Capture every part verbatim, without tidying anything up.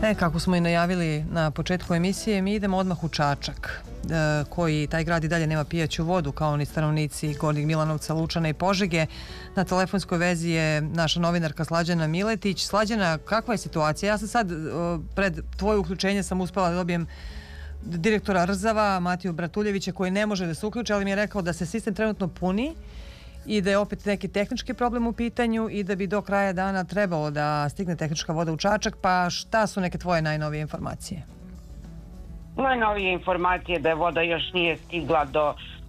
E, kako smo i najavili na početku emisije, mi idemo odmah u Čačak, e, koji taj grad i dalje nema pijaću vodu, kao ni stanovnici Gornjeg Milanovca, Lučana i Požege. Na telefonskoj vezi je naša novinarka Slađana Miletić. Slađana, kakva je situacija? Ja sam sad, e, pred tvoje uključenje sam uspela da dobijem direktora Rzava, Matiju Bratuljevića, koji ne može da se uključi, ali mi je rekao da se sistem trenutno puni i da je opet neki tehnički problem u pitanju i da bi do kraja dana trebalo da stigne tehnička voda u Čačak. Pa šta su neke tvoje najnovije informacije? Najnovije informacije da je voda još nije stigla do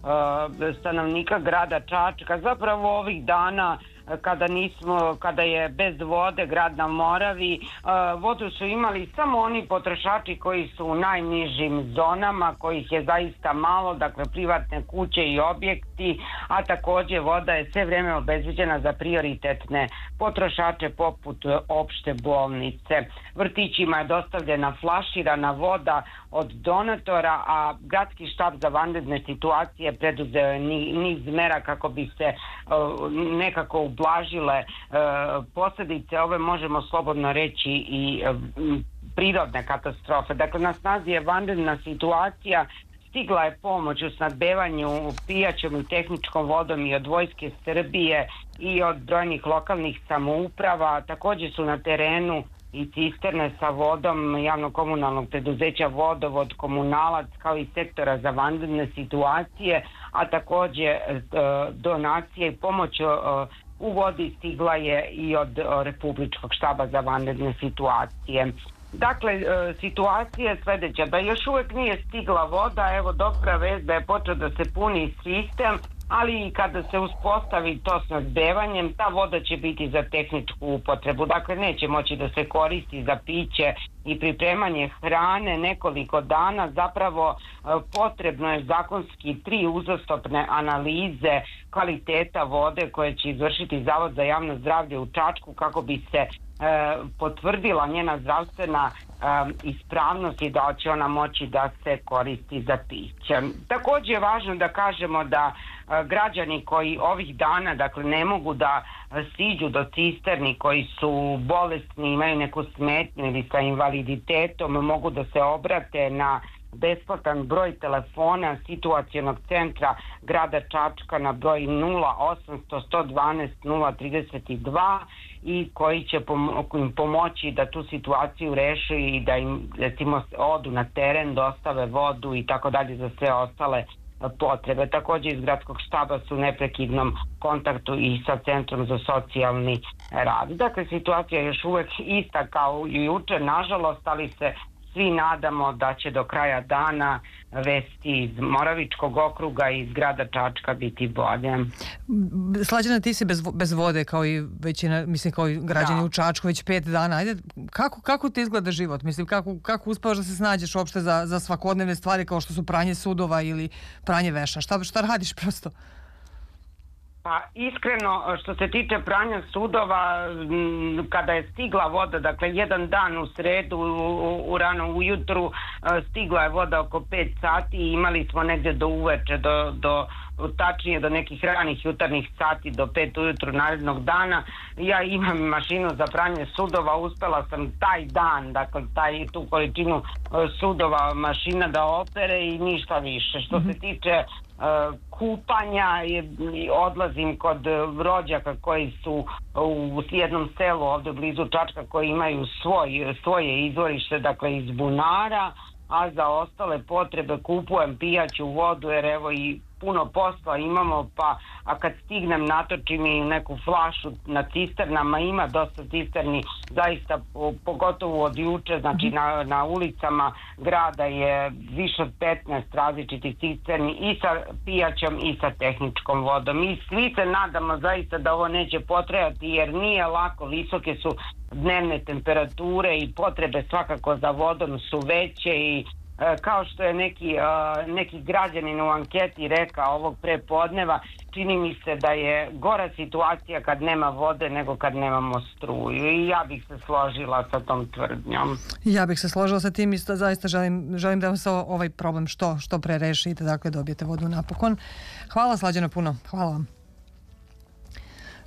uh, stanovnika grada Čačka. Zapravo ovih dana kada nismo, kada je bez vode grad na Moravi, uh, vodu su imali samo oni potrošači koji su u najnižim zonama, kojih je zaista malo, dakle privatne kuće i objekti, a također voda je sve vreme obezbeđena za prioritetne potrošače poput opšte bolnice. Vrtićima je dostavljena flaširana voda od donatora, a gradski štab za vanredne situacije preduzeo je niz mera kako bi se uh, nekako ublažile uh, posljedice ove, možemo slobodno reći, i uh, prirodne katastrofe. Dakle, na snazi je vanredna situacija. Stigla je pomoć u snabdevanju pijaćom i tehničkom vodom i od Vojske Srbije i od brojnih lokalnih samouprava. Također su na terenu i cisterne sa vodom javno-komunalnog preduzeća Vodovod, Komunalac, kao i sektora za vanredne situacije, a također e, donacije i pomoć e, u vodi stigla je i od e, Republičkog štaba za vanredne situacije. Dakle, e, situacija je sljedeća, da još uvijek nije stigla voda. Evo, dobra vest da je počeo da se puni sistem, ali i kada se uspostavi to snabdevanjem, ta voda će biti za tehničku upotrebu. Dakle, neće moći da se koristi za piće i pripremanje hrane nekoliko dana. Zapravo potrebno je zakonski tri uzastopne analize kvaliteta vode koje će izvršiti Zavod za javno zdravlje u Čačku kako bi se e, potvrdila njena zdravstvena e, ispravnost i da će ona moći da se koristi za piće. Također je važno da kažemo da e, građani koji ovih dana, dakle, ne mogu da stiđu do cisterni, koji su bolesni, imaju neku smetnju ili sa invaliditetom, mogu da se obrate na besplatan broj telefona situacionog centra grada Čačka na broj nula osamsto sto dvanaest nula trideset dva i koji će im pomoći da tu situaciju reše i da im, recimo, odu na teren, dostave vodu i tako dalje za sve ostale potrebe. Također iz gradskog štaba su u neprekidnom kontaktu i sa Centrom za socijalni rad. Dakle, situacija je još uvijek ista kao i jučer, nažalost, ali se svi nadamo da će do kraja dana vesti iz Moravičkog okruga i iz grada Čačka biti bolje. Slađana, ti si bez, bez vode kao i većina, mislim, kao i građani da. u Čačku već pet dana. Ajde, kako, kako ti izgleda život? Mislim, kako, kako uspevaš da se snađeš uopšte za, za svakodnevne stvari kao što su pranje sudova ili pranje veša? Šta, šta radiš prosto? Pa iskreno, što se tiče pranja sudova, kada je stigla voda, dakle jedan dan u sredu, u, u rano ujutru, stigla je voda oko pet sati i imali smo negdje do uveče, do, do tačnije do nekih ranih jutarnjih sati, do pet ujutru narednog dana. Ja imam mašinu za pranje sudova, uspela sam taj dan, dakle taj, tu količinu sudova mašina da opere i ništa više. Što se tiče Uh, kupanja, je, odlazim kod rođaka koji su u jednom selu ovdje blizu Čačka koji imaju svoj, svoje izvorište, dakle iz bunara, a za ostale potrebe kupujem pijaću vodu jer evo i puno posla imamo, pa a kad stignem natočim i neku flašu na cisternama, ima dosta cisterni zaista, pogotovo od juče, znači na, na ulicama grada je više od petnaest različitih cisterni i sa pijaćom i sa tehničkom vodom. I svi se nadamo zaista da ovo neće potrajati jer nije lako, visoke su dnevne temperature i potrebe svakako za vodom su veće i kao što je neki, uh, neki građanin u anketi rekao ovog prepodneva, čini mi se da je gora situacija kad nema vode nego kad nemamo struju i ja bih se složila sa tom tvrdnjom. Ja bih se složila sa tim, isto zaista želim, želim da vam se ovaj problem što, što pre reši i da dakle dobijete vodu napokon. Hvala, Slađana, puno. Hvala vam.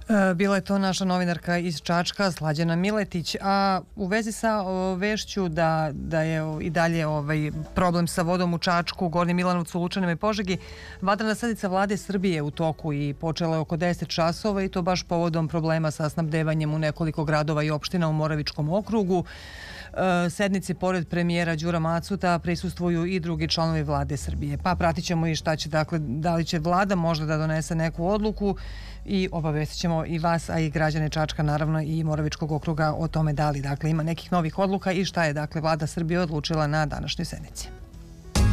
Bila je to naša novinarka iz Čačka, Slađana Miletić, a u vezi sa vešću da, da je i dalje ovaj problem sa vodom u Čačku, Gornjem Milanovcu, Lučanima i Požegi, vanredna sednica Vlade Srbije u toku i počela je oko deset časova i to baš povodom problema sa snabdevanjem u nekoliko gradova i opština u Moravičkom okrugu. Sednici pored premijera Đura Macuta prisustvuju i drugi članovi Vlade Srbije. Pa pratit ćemo i šta će, dakle, da li će vlada možda da donese neku odluku i obavestit ćemo i vas, a i građane Čačka, naravno i Moravičkog okruga o tome da li, dakle, ima nekih novih odluka i šta je, dakle, Vlada Srbije odlučila na današnjoj sednici.